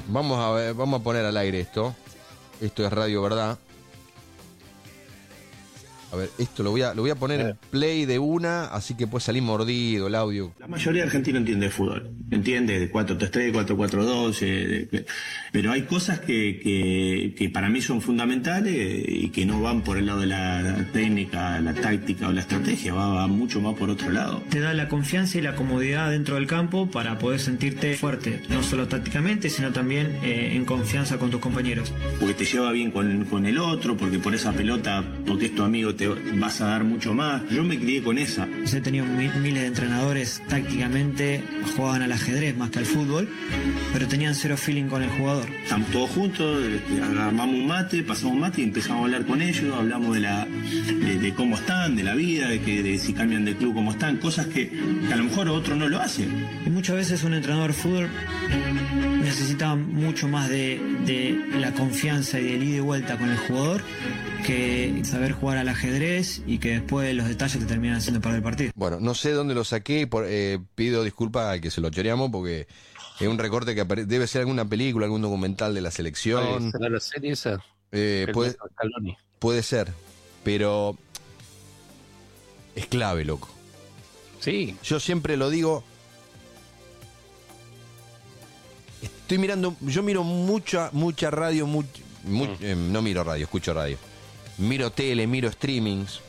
Vamos a ver, vamos a poner al aire esto. Esto es Radio Verdad. A ver, esto lo voy a poner en play de una, así que puede salir mordido el audio. La mayoría de argentinos entiende de fútbol, entiende de 4-3-3, 4-4-2, pero hay cosas que para mí son fundamentales y que no van por el lado de la técnica, la táctica o la estrategia, va mucho más por otro lado. Te da la confianza y la comodidad dentro del campo para poder sentirte fuerte, no solo tácticamente, sino también en confianza con tus compañeros. Porque te lleva bien con el otro, porque por esa pelota, porque es tu amigo, te vas a dar mucho más. Yo me crié con esa. He tenido miles de entrenadores, tácticamente jugaban al ajedrez más que al fútbol, pero tenían cero feeling con el jugador. Estamos todos juntos, armamos un mate, pasamos un mate y empezamos a hablar con ellos, hablamos de cómo están, de la vida, de si cambian de club, cómo están, cosas que a lo mejor otros no lo hacen. Y muchas veces un entrenador de fútbol necesitaba mucho más de la confianza y del ida y vuelta con el jugador que saber jugar al ajedrez y que después los detalles te terminan haciendo perder el partido. Bueno, no sé dónde lo saqué, pido disculpas al que se lo choreamos porque es un recorte que debe ser alguna película, algún documental de la selección. ¿Será la serie esa? Puede ser, pero es clave, loco. Sí. Yo siempre lo digo. Estoy mirando, yo miro mucha radio, no miro radio, escucho radio. Miro tele, miro streamings.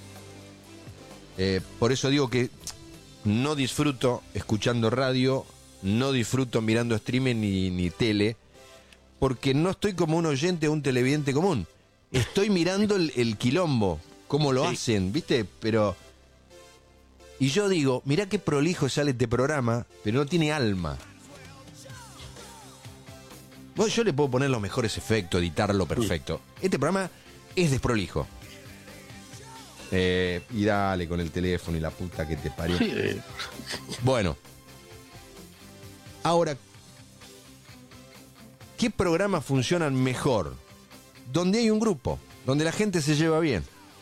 Por eso digo que no disfruto escuchando radio, no disfruto mirando streaming ni tele, porque no estoy como un oyente o un televidente común. Estoy mirando el quilombo, cómo lo hacen, ¿viste? Pero... Y yo digo, mirá qué prolijo sale este programa, pero no tiene alma. Bueno, yo le puedo poner los mejores efectos, editarlo perfecto. Este programa es desprolijo. Y dale con el teléfono y la puta que te parió. Bueno. Ahora, ¿qué programas funcionan mejor? Donde hay un grupo, donde la gente se lleva bien.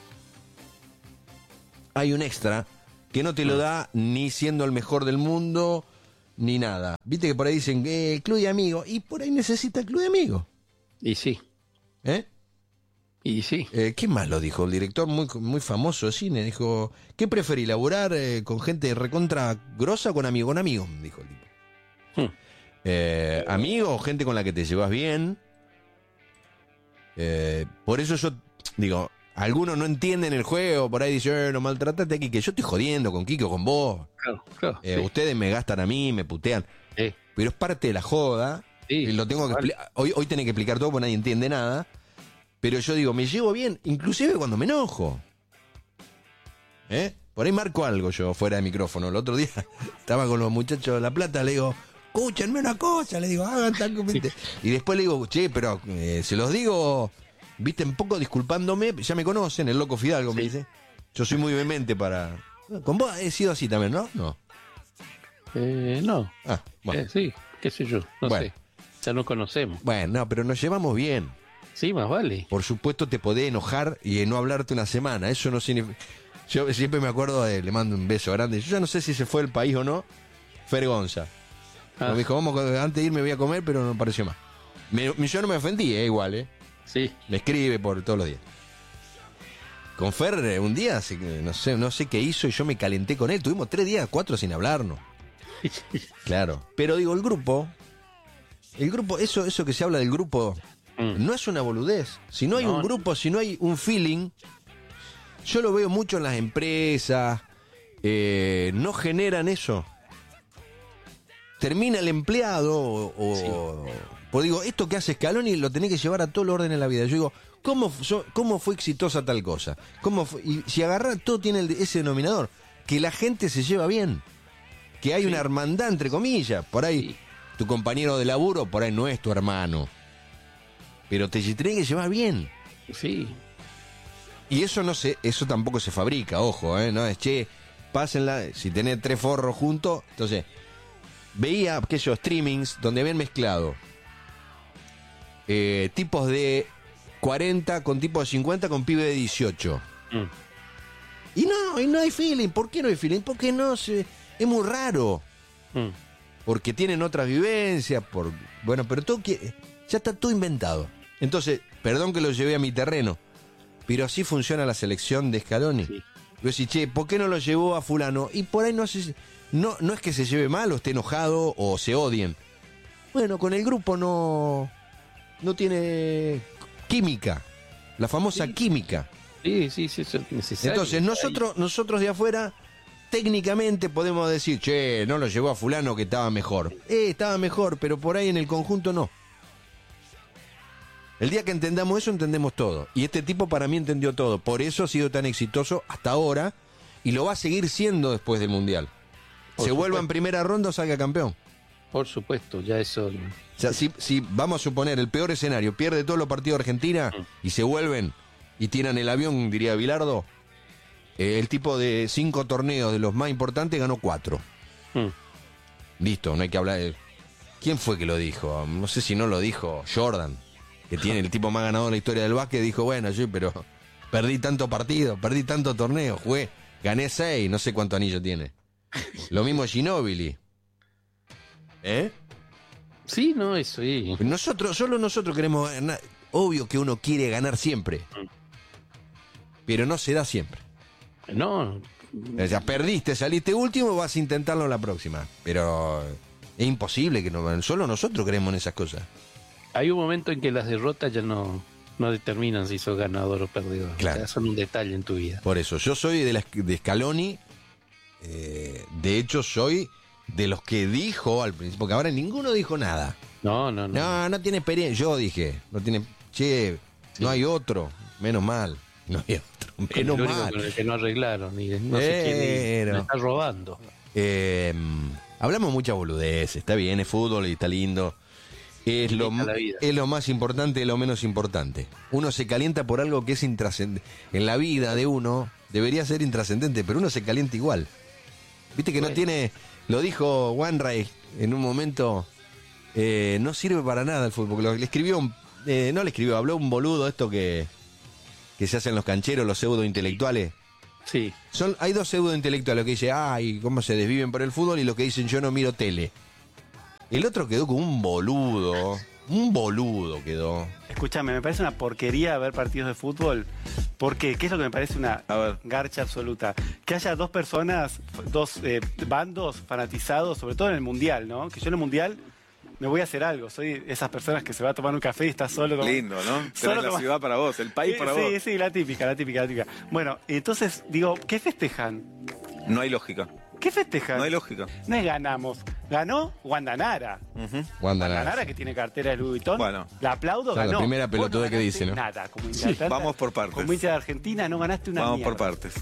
Hay un extra que no te lo da ni siendo el mejor del mundo, ni nada. Viste que por ahí dicen, club de amigos, y por ahí necesita el club de amigos. Y sí. ¿Eh? Y sí. ¿Qué más lo dijo? El director muy famoso de cine dijo, ¿qué preferís, laburar con gente recontra grosa o con amigos? Con amigos, dijo el tipo. Amigos o gente con la que te llevas bien. Por eso yo digo, algunos no entienden el juego, por ahí dicen, no maltratate aquí, que yo estoy jodiendo con Kiko, con vos. Claro, sí. Ustedes me gastan a mí, me putean. Pero es parte de la joda. Y lo tengo que explicar. Hoy tenés que explicar todo porque nadie entiende nada. Pero yo digo, me llevo bien, inclusive cuando me enojo. Por ahí marco algo yo fuera de micrófono. El otro día estaba con los muchachos de La Plata, le digo, escúchenme una cosa, le digo, hagan tal como... Y después le digo, che, pero se los digo, viste, un poco disculpándome, ya me conocen, el loco Fidalgo me dice. Yo soy muy vehemente para... Con vos he sido así también, ¿no? No. No. Bueno. Sí, qué sé yo, no sé. Ya nos conocemos. Bueno, no, pero nos llevamos bien. Sí, más vale. Por supuesto te podés enojar y no hablarte una semana. Eso no significa... Yo siempre me acuerdo le mando un beso grande. Yo ya no sé si se fue del país o no. Fer Gonza. Me dijo, antes de irme voy a comer, pero no pareció más. Yo no me ofendí, igual, Sí. Me escribe por todos los días. Con Fer, un día, no sé qué hizo y yo me calenté con él. Tuvimos 3 días, 4 sin hablarnos. Claro. Pero digo, el grupo, eso que se habla del grupo, no es una boludez. Si no hay un grupo, si no hay un feeling, yo lo veo mucho en las empresas, no generan eso. Termina el empleado pues digo, esto que hace Scaloni lo tenés que llevar a todo el orden en la vida. Yo digo, ¿cómo fue exitosa tal cosa? Y si agarrás, todo tiene ese denominador, que la gente se lleva bien, que hay una hermandad entre comillas. Por ahí tu compañero de laburo, por ahí no es tu hermano, pero te tenés que llevar bien. Sí. Y eso eso tampoco se fabrica, ojo, no es, che, pásenla, si tenés 3 forros juntos, entonces... Veía aquellos streamings donde habían mezclado tipos de 40 con tipos de 50 con pibe de 18. Y no hay feeling. ¿Por qué no hay feeling? Porque es muy raro. porque tienen otras vivencias, bueno, pero ya está todo inventado. Entonces, perdón que lo llevé a mi terreno, pero así funciona la selección de Scaloni. Sí. Yo decía, che, ¿por qué no lo llevó a fulano? Y por ahí no es que se lleve mal o esté enojado o se odien. Bueno, con el grupo no tiene química, la famosa química. Sí, eso es necesario. Entonces nosotros de afuera técnicamente podemos decir, che, no lo llevó a fulano que estaba mejor. Estaba mejor, pero por ahí en el conjunto no. El día que entendamos eso, entendemos todo. Y este tipo para mí entendió todo. Por eso ha sido tan exitoso hasta ahora y lo va a seguir siendo después del Mundial. Se vuelva en primera ronda o salga campeón. Por supuesto, ya eso... O sea, si vamos a suponer el peor escenario, pierde todos los partidos de Argentina y se vuelven y tiran el avión, diría Bilardo, el tipo de 5 torneos de los más importantes ganó 4. Listo, no hay que hablar de... ¿Quién fue que lo dijo? No sé si no lo dijo Jordan, que tiene el tipo más ganador en la historia del básquet. Dijo, bueno, sí, pero perdí tanto partido, perdí tanto torneo, gané 6, no sé cuántos anillos tiene. Lo mismo Ginóbili. Sí, no, eso sí. Solo nosotros queremos ganar. Obvio que uno quiere ganar siempre, pero no se da siempre. No. O sea, perdiste, saliste último, vas a intentarlo la próxima. Pero es imposible que solo nosotros creemos en esas cosas. Hay un momento en que las derrotas ya no determinan si sos ganador o perdedor. Claro. Ya son un detalle en tu vida. Por eso, yo soy de Scaloni. De hecho, soy de los que dijo al principio, porque ahora ninguno dijo nada. No. No tiene experiencia. Yo dije, no hay otro. Menos mal. No hay otro. Menos el único mal. con el que no arreglaron. No sé quién me está robando. Hablamos mucha boludez. Está bien, es fútbol y está lindo. Es lo más importante de lo menos importante. Uno se calienta por algo que es intrascendente. En la vida de uno debería ser intrascendente, pero uno se calienta igual. Viste que no tiene... Lo dijo Wanray en un momento, no sirve para nada el fútbol. Le escribió, habló un boludo esto que se hacen los cancheros, los pseudo-intelectuales. Sí. Hay dos pseudo-intelectuales que dicen, ay, cómo se desviven por el fútbol, y los que dicen, yo no miro tele. El otro quedó como un boludo quedó. Escúchame, me parece una porquería ver partidos de fútbol. ¿Por qué? ¿Qué es lo que me parece una garcha absoluta? Que haya dos personas, dos bandos fanatizados, sobre todo en el Mundial, ¿no? Que yo en el Mundial me voy a hacer algo. Soy esas personas que se va a tomar un café y está solo. Lindo, ¿no? Solo la ciudad para vos, el país para vos. Sí, la típica. Bueno, entonces digo, ¿qué festejan? No hay lógica. ¿Qué festejan? No hay lógica. No es ganamos. Ganó Guandanara. Guandanara, que tiene cartera de Louis Vuitton. Bueno. La aplaudo, ganó. La primera pelotuda que dice, ¿no? Nada, como Vamos por partes. Como hincha de Argentina no ganaste una Vamos mierda. por partes.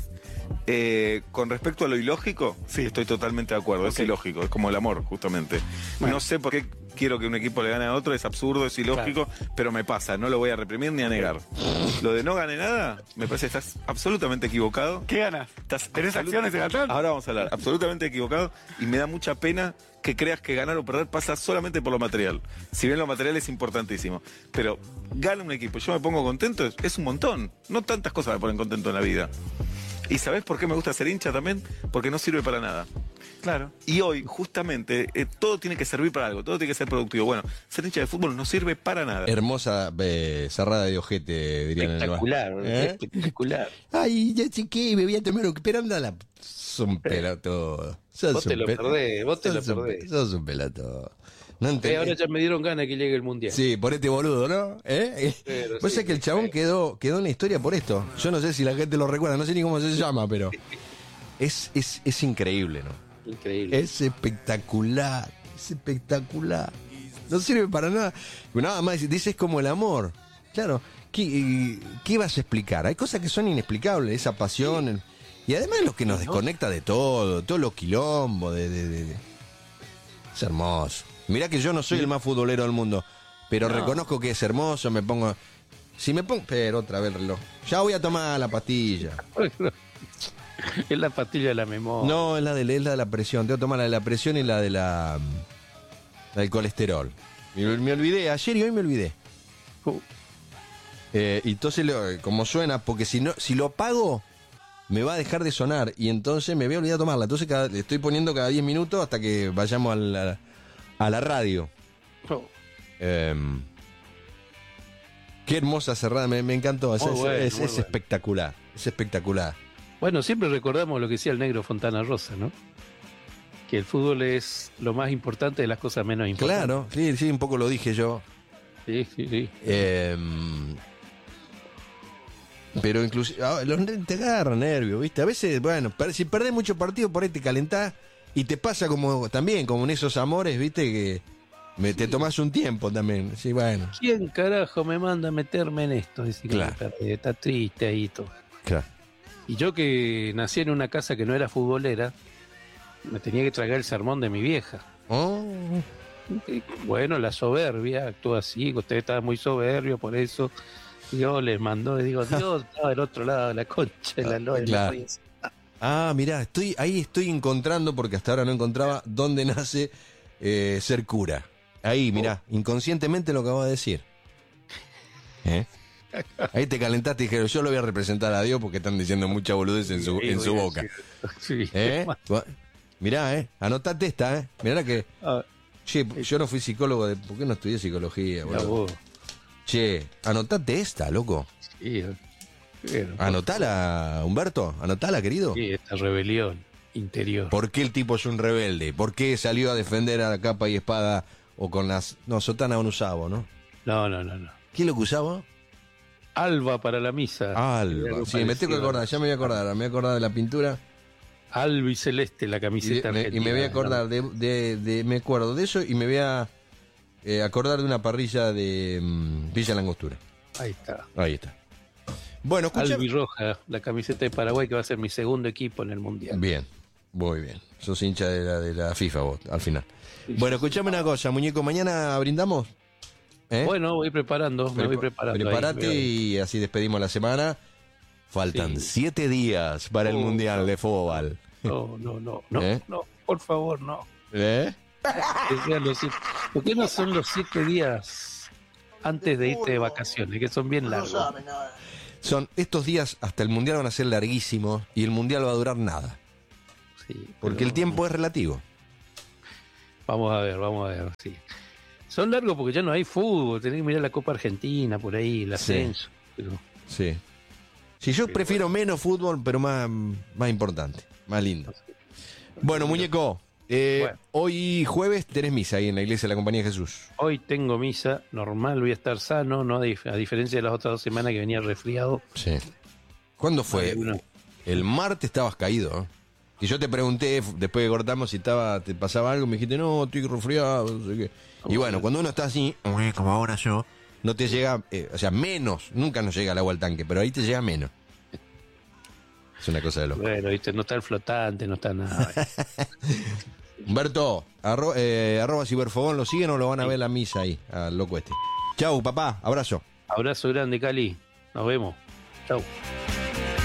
Con respecto a lo ilógico, sí, estoy totalmente de acuerdo. Okay. Es ilógico, es como el amor, justamente. Bueno. No sé por qué quiero que un equipo le gane a otro, es absurdo, es ilógico, claro. Pero me pasa, no lo voy a reprimir ni a negar. Lo de no gane nada, me parece que estás absolutamente equivocado. ¿Qué ganas? ¿Tenés acciones en Atlanta? Ahora vamos a hablar. Absolutamente equivocado, y me da mucha pena que creas que ganar o perder pasa solamente por lo material. Si bien lo material es importantísimo, pero gana un equipo, yo me pongo contento, es un montón. No tantas cosas me ponen contento en la vida. ¿Y sabés por qué me gusta ser hincha también? Porque no sirve para nada. Claro. Y hoy, justamente, todo tiene que servir para algo, todo tiene que ser productivo. Bueno, ser hincha de fútbol no sirve para nada. Hermosa cerrada de ojete, dirían en el bar. Espectacular. Ay, ya sé que me voy a tomar un... Pero andala. Sos un pelotudo. Vos te lo perdés. Sos un pelotudo. No ahora ya me dieron ganas que llegue el Mundial. Sí, por este boludo, ¿no? Vos sabés que el chabón quedó en la historia por esto. Yo no sé si la gente lo recuerda, no sé ni cómo se llama, pero es increíble, ¿no? Increíble. Es espectacular. No sirve para nada. Nada más, dices como el amor. Claro, ¿qué vas a explicar? Hay cosas que son inexplicables, esa pasión. Sí. Y además lo que nos desconecta de todos los quilombos. Es hermoso. Mirá que yo no soy el más futbolero del mundo, pero reconozco que es hermoso, pero otra vez el reloj. Ya voy a tomar la pastilla. Es la pastilla de la memoria. No, es la de la presión. Tengo que tomar la de la presión y la de la del colesterol. Me olvidé, ayer y hoy me olvidé. Entonces, como suena, porque si lo apago, me va a dejar de sonar y entonces me voy a olvidar de tomarla. Entonces le estoy poniendo cada 10 minutos hasta que vayamos a la radio. Oh, Qué hermosa cerrada, me encantó. Es, Muy bueno, es muy bueno. espectacular, es espectacular. Bueno, siempre recordamos lo que decía el negro Fontana Rosa, ¿no? Que el fútbol es lo más importante de las cosas menos importantes. Claro, sí, sí, un poco lo dije yo. Sí, sí, sí. Pero inclusive te agarra nervio, ¿viste? A veces, bueno, si perdés mucho partido por ahí te calentás y te pasa como también, como en esos amores, ¿viste? Que te tomás un tiempo también. Sí, bueno. ¿Quién carajo me manda a meterme en esto? Decir que Claro. me perdí, está triste ahí y todo. Claro. Y yo que nací en una casa que no era futbolera, me tenía que tragar el sermón de mi vieja. Oh, Y, bueno, la soberbia, actúa así, usted estaba muy soberbio, por eso Dios les mandó, y digo, Dios estaba del otro lado de la concha de la lora. claro. Mirá, ahí estoy encontrando, porque hasta ahora no encontraba dónde nace ser cura. Ahí, mirá, inconscientemente lo acabo de decir. Ahí te calentaste y dijeron, yo lo voy a representar a Dios porque están diciendo mucha boludez en su boca. Sí. Mirá, anotate esta, Mirá que... Ah, Che, yo no fui psicólogo, ¿por qué no estudié psicología, mirá boludo? vos. Che, anotate esta, loco. Sí, bueno, Anotala, Humberto, anotala, querido. sí, esta rebelión interior. ¿Por qué el tipo es un rebelde? ¿Por qué salió a defender a capa y espada o con las... No, sotana no usaba, ¿no? No. ¿Qué es lo que usaba? Alba para la misa. Alba. Sí, me tengo que acordar, ya me voy a acordar. Me voy a acordar de la pintura. Alba y celeste, la Y, camiseta argentina. me voy a acordar me acuerdo de eso y me voy a acordar de una parrilla de Villa Langostura. Ahí está. Ahí está. Bueno, escucha. Albirroja, la camiseta de Paraguay, que va a ser mi segundo equipo en el Mundial. Bien, muy bien. Sos hincha de la FIFA vos, al final. Bueno, escuchame una cosa, muñeco, mañana brindamos. Bueno, voy preparando, me voy preparando. Prepárate ahí. y así despedimos la semana. Faltan 7 días para el Mundial de Fútbol. No, ¿Eh? no, por favor, no. ¿Eh? Que sean los 7. ¿Por qué no son los 7 días antes de irte de vacaciones, que son bien largos? Estos días hasta el Mundial van a ser larguísimos y el Mundial va a durar nada. Sí, Porque pero el tiempo es relativo. Vamos a ver, sí. Son largos porque ya no hay fútbol, tenés que mirar la Copa Argentina por ahí, el ascenso. Pero Sí. Sí, yo prefiero menos fútbol, pero más importante, más lindo. Bueno, muñeco, Bueno. hoy jueves tenés misa ahí en la iglesia de la Compañía de Jesús. hoy tengo misa normal, voy a estar sano, no a diferencia de las otras 2 semanas que venía resfriado. Sí. ¿Cuándo fue? Uno. El martes estabas caído, ¿eh? Y yo te pregunté, después que cortamos, si te pasaba algo, me dijiste, no, estoy resfriado, no sé qué. Y bueno, cuando uno está así, como ahora yo, no te llega, o sea, menos, nunca nos llega el agua al tanque, pero ahí te llega menos. Es una cosa de loco. Bueno, viste, no está el flotante, no está nada. Humberto, arroba ciberfogón, ¿lo siguen o lo van a ver la misa ahí, al loco este? Chau, papá, abrazo. Abrazo grande, Cali. Nos vemos. Chau.